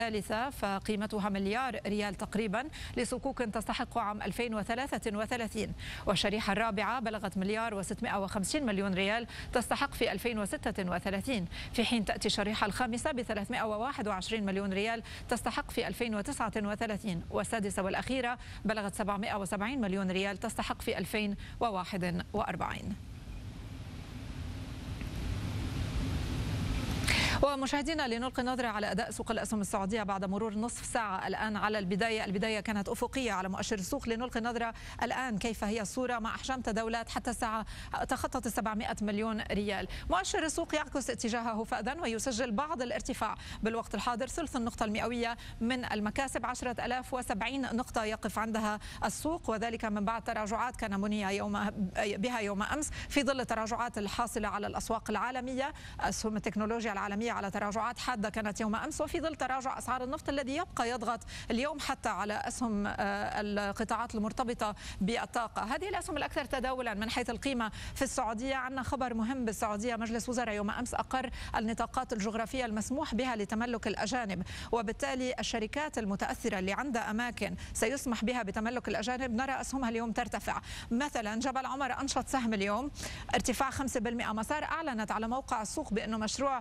الثالثة فقيمتها مليار ريال تقريبا لصكوك تستحق عام 2033، والشريحة الرابعة بلغت مليار و650 مليون ريال تستحق في 2036، في حين تأتي الشريحة الخامسة ب 321 مليون ريال تستحق في 2039، والسادسة والأخيرة بلغت 770 مليون ريال تستحق في 2041. ومشاهدينا لنلقي نظرة على أداء سوق الأسهم السعودية بعد مرور نصف ساعة الآن على البداية كانت أفقية على مؤشر السوق. لنلقي نظرة الآن كيف هي الصورة مع أحجام تداولات حتى الساعة تخطت 700 مليون ريال. مؤشر السوق يعكس اتجاهه فأذا ويسجل بعض الارتفاع بالوقت الحاضر، ثلث النقطة المئوية من المكاسب، 10,070 نقطة يقف عندها السوق، وذلك من بعد تراجعات كان مني بها يوم أمس في ظل التراجعات الحاصلة على الأسواق العالمية. أسهم التكنولوجيا العالمية على تراجعات حادة كانت يوم أمس، وفي ظل تراجع أسعار النفط الذي يبقى يضغط اليوم حتى على أسهم القطاعات المرتبطة بالطاقة. هذه الأسهم الأكثر تداولا من حيث القيمة في السعودية. عندنا خبر مهم بالسعودية، مجلس وزراء يوم أمس أقر النطاقات الجغرافية المسموح بها لتملك الأجانب، وبالتالي الشركات المتأثرة اللي عندها أماكن سيسمح بها بتملك الأجانب نرى أسهمها اليوم ترتفع. مثلا جبل عمر أنشط سهم اليوم ارتفاع 5%. مسار أعلنت على موقع السوق بأنه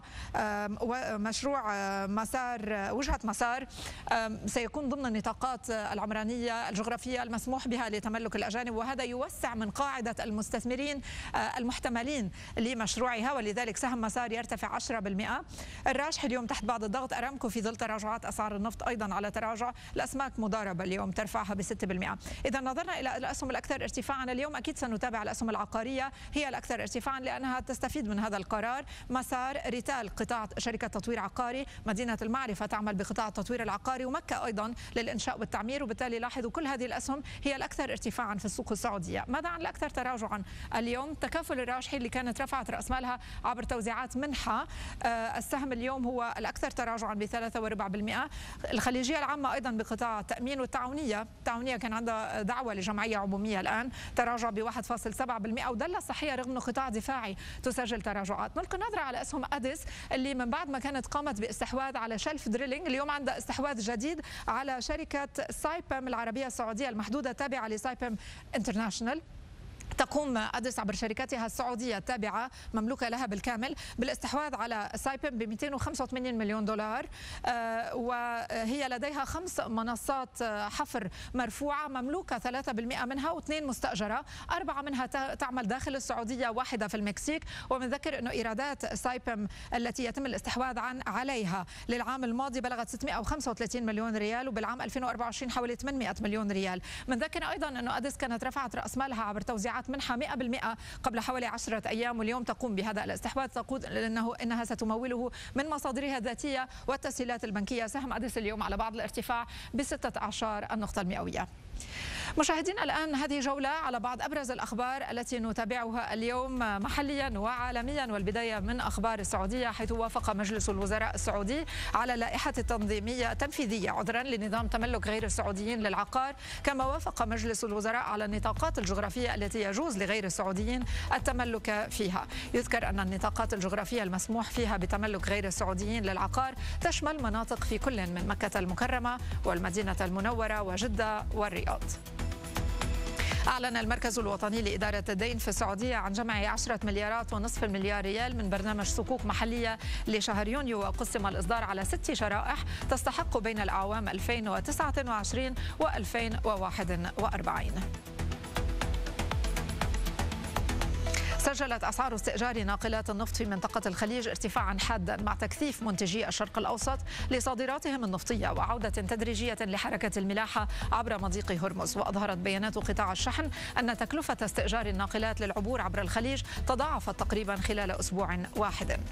مشروع وجهة مسار سيكون ضمن النطاقات العمرانية الجغرافية المسموح بها لتملك الأجانب، وهذا يوسع من قاعدة المستثمرين المحتملين لمشروعها، ولذلك سهم مسار يرتفع 10%. الراجح اليوم تحت بعض الضغط. أرامكو في ظل تراجعات أسعار النفط أيضا على تراجع. الأسماك مضاربة اليوم ترفعها ب6%. إذا نظرنا إلى الأسهم الأكثر ارتفاعا اليوم أكيد سنتابع الأسهم العقارية، هي الأكثر ارتفاعا لأنها تستفيد من هذا القرار. مسار ريتال قطاع شركة تطوير عقاري، مدينة المعرفة تعمل بقطاع التطوير العقاري، ومكة أيضا للإنشاء والتعمير، وبالتالي لاحظوا كل هذه الأسهم هي الأكثر ارتفاعا في السوق السعودية. ماذا عن الأكثر تراجعا اليوم؟ تكافل الراجحي اللي كانت رفعت رأس مالها عبر توزيعات منحة، السهم اليوم هو الأكثر تراجعا ب3.4%. الخليجية العامة أيضا بقطاع التأمين، والتعاونية كان عندها دعوة لجمعية عمومية الآن تراجع ب1.7%، ودلة الصحية رغم أنه قطاع دفاعي تسجل تراجعات. نلقي نظرة على أسهم أديس اللي من بعد ما كانت قامت باستحواذ على شلف دريلينج اليوم عندها استحواذ جديد على شركة سايبم العربية السعودية المحدودة التابعة لسايبم انترناشونال. تقوم أديس عبر شركتها السعودية التابعة مملوكة لها بالكامل بالاستحواذ على سايبم ب 285 مليون دولار، وهي لديها 5 منصات حفر مرفوعة مملوكة 3% منها و2 مستأجرة، 4 منها تعمل داخل السعودية، واحدة في المكسيك. وبنذكر أنه إيرادات سايبم التي يتم الاستحواذ عليها للعام الماضي بلغت 635 مليون ريال، وبالعام 2024 حوالي 800 مليون ريال. بنذكر أيضا أنه أديس كانت رفعت رأس مالها عبر توزيعات منحة 100% قبل حوالي 10 أيام، واليوم تقوم بهذا الاستحواذ، تقول إنها ستموله من مصادرها الذاتية والتسهيلات البنكية. سهم أديس اليوم على بعض الارتفاع ب16 النقطة المئوية. مشاهدينا الآن هذه جولة على بعض أبرز الأخبار التي نتابعها اليوم محليا وعالميا، والبداية من أخبار السعودية، حيث وافق مجلس الوزراء السعودي على لائحة تنفيذية لنظام تملك غير السعوديين للعقار، كما وافق مجلس الوزراء على النطاقات الجغرافية التي يجوز لغير السعوديين التملك فيها. يذكر أن النطاقات الجغرافية المسموح فيها بتملك غير السعوديين للعقار تشمل مناطق في كل من مكة المكرمة والمدينة المنورة وجدة والرياض. أعلن المركز الوطني لإدارة الدين في السعودية عن جمع 10 مليارات ونصف المليار ريال من برنامج صكوك محلية لشهر يونيو، وقسم الإصدار على 6 شرائح تستحق بين الأعوام 2029 و2041. سجلت أسعار استئجار ناقلات النفط في منطقة الخليج ارتفاعا حادا مع تكثيف منتجي الشرق الأوسط لصادراتهم النفطية وعودة تدريجية لحركة الملاحة عبر مضيق هرمز. وأظهرت بيانات قطاع الشحن أن تكلفة استئجار الناقلات للعبور عبر الخليج تضاعفت تقريبا خلال أسبوع واحد.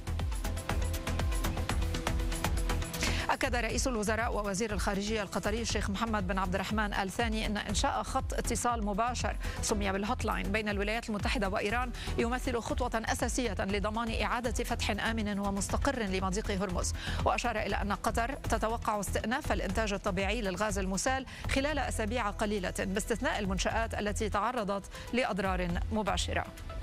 أكد رئيس الوزراء ووزير الخارجية القطري الشيخ محمد بن عبد الرحمن آل ثاني أن إنشاء خط اتصال مباشر سمي بالهوت لاين بين الولايات المتحدة وإيران يمثل خطوة أساسية لضمان إعادة فتح آمن ومستقر لمضيق هرمز. وأشار إلى أن قطر تتوقع استئناف الإنتاج الطبيعي للغاز المسال خلال أسابيع قليلة باستثناء المنشآت التي تعرضت لأضرار مباشرة.